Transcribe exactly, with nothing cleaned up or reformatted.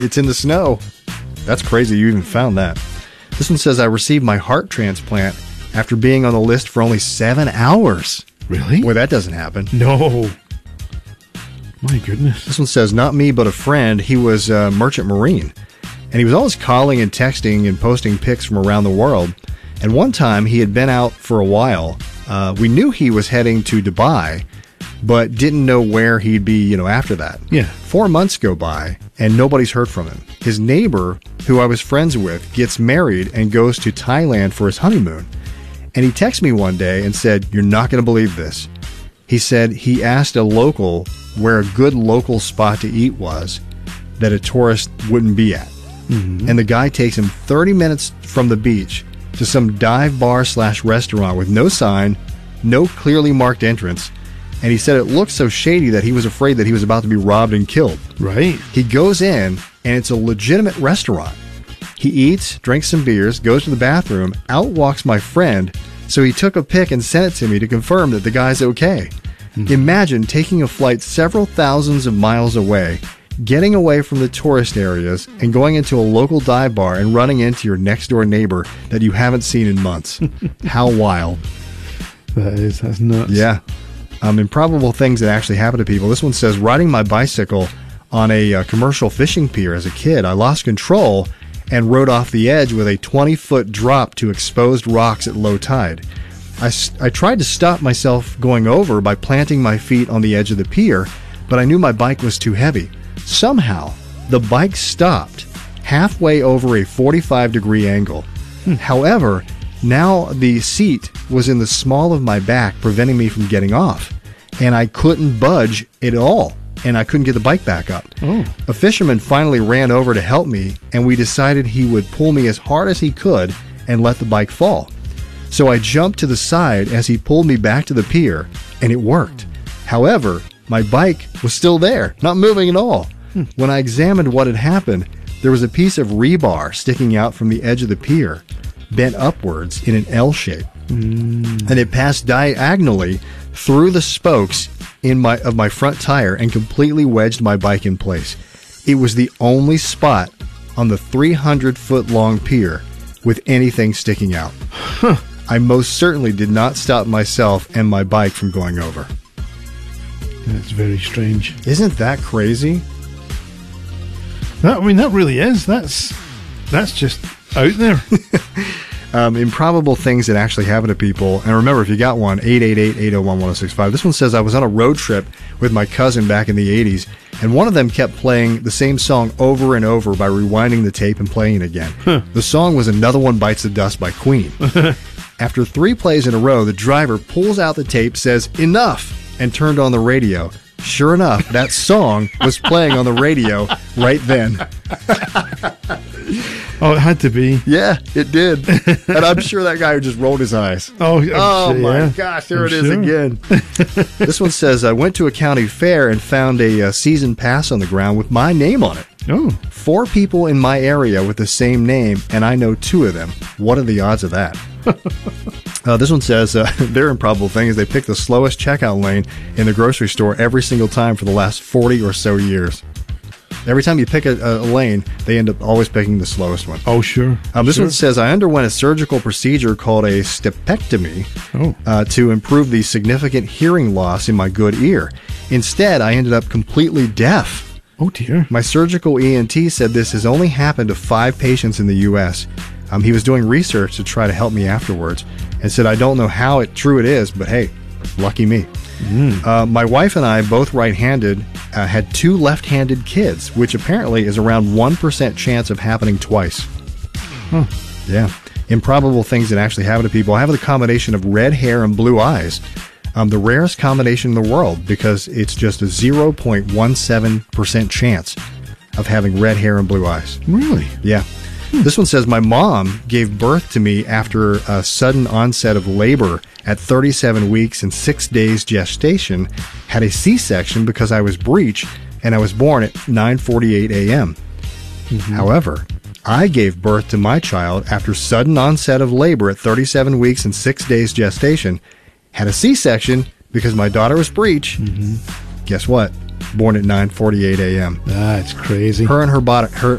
It's in the snow. That's crazy you even found that. This one says, I received my heart transplant after being on the list for only seven hours. Really? Well, that doesn't happen. No. My goodness. This one says, not me, but a friend. He was a merchant marine, and he was always calling and texting and posting pics from around the world. And one time he had been out for a while. Uh, we knew he was heading to Dubai, but didn't know where he'd be, you know, after that. Yeah. Four months go by, and nobody's heard from him. His neighbor, who I was friends with, gets married and goes to Thailand for his honeymoon. And he texted me one day and said, you're not going to believe this. He said he asked a local where a good local spot to eat was that a tourist wouldn't be at. Mm-hmm. And the guy takes him thirty minutes from the beach to some dive bar slash restaurant with no sign, no clearly marked entrance. And he said it looked so shady that he was afraid that he was about to be robbed and killed. Right. He goes in, and it's a legitimate restaurant. He eats, drinks some beers, goes to the bathroom, out walks my friend, so he took a pic and sent it to me to confirm that the guy's okay. Mm-hmm. Imagine taking a flight several thousands of miles away, getting away from the tourist areas, and going into a local dive bar and running into your next-door neighbor that you haven't seen in months. How wild. That is, that's nuts. Yeah. Um, improbable things that actually happen to people. This one says, riding my bicycle on a uh, commercial fishing pier as a kid, I lost control and rode off the edge with a twenty-foot drop to exposed rocks at low tide. I, I tried to stop myself going over by planting my feet on the edge of the pier, but I knew my bike was too heavy. Somehow, the bike stopped halfway over a forty-five degree angle. Hmm. However, now the seat was in the small of my back, preventing me from getting off, and I couldn't budge at all, and I couldn't get the bike back up. Oh. A fisherman finally ran over to help me, and we decided he would pull me as hard as he could and let the bike fall. So I jumped to the side as he pulled me back to the pier, and it worked. However, my bike was still there, not moving at all. Hmm. When I examined what had happened, there was a piece of rebar sticking out from the edge of the pier, bent upwards in an L shape, mm. and it passed diagonally through the spokes in my of my front tire and completely wedged my bike in place. It was the only spot on the three hundred foot long pier with anything sticking out. Huh. I most certainly did not stop myself and my bike from going over. That's very strange. Isn't that crazy? That, I mean, that really is. That's that's just out there. um, improbable things that actually happen to people. And remember, if you got one, eight eight eight, eight oh one, one oh six five. This one says, I was on a road trip with my cousin back in the eighties, and one of them kept playing the same song over and over by rewinding the tape and playing it again. Huh. The song was Another One Bites the Dust by Queen. After three plays in a row, the driver pulls out the tape, says, enough, and turned on the radio. Sure enough, that song was playing on the radio right then. Oh, it had to be. Yeah, it did. And I'm sure that guy just rolled his eyes. Oh, I'm oh sure, my yeah. gosh, there I'm it is sure. again. This one says, I went to a county fair and found a, a season pass on the ground with my name on it. Oh. Four people in my area with the same name, and I know two of them. What are the odds of that? uh, this one says, uh, their improbable thing is they pick the slowest checkout lane in the grocery store every single time for the last forty or so years. Every time you pick a, a lane, they end up always picking the slowest one. Oh, sure. Um, this sure. one says, I underwent a surgical procedure called a stapectomy oh. uh, to improve the significant hearing loss in my good ear. Instead, I ended up completely deaf. Oh, dear. My surgical E N T said this has only happened to five patients in the U S Um, he was doing research to try to help me afterwards and said, I don't know how it, true it is, but hey, lucky me. Mm. Uh, my wife and I, both right-handed, uh, had two left-handed kids, which apparently is around one percent chance of happening twice. Huh. Yeah. Improbable things that actually happen to people. I have the combination of red hair and blue eyes. Um, the rarest combination in the world because it's just a zero point one seven percent chance of having red hair and blue eyes. Really? Yeah. Hmm. This one says, my mom gave birth to me after a sudden onset of labor at thirty-seven weeks and six days gestation, had a C-section because I was breech, and I was born at nine forty-eight a.m. Mm-hmm. However, I gave birth to my child after sudden onset of labor at thirty-seven weeks and six days gestation, had a C-section because my daughter was breech. Mm-hmm. Guess what? born at nine forty-eight a.m. Ah, it's crazy. Her and her, body, her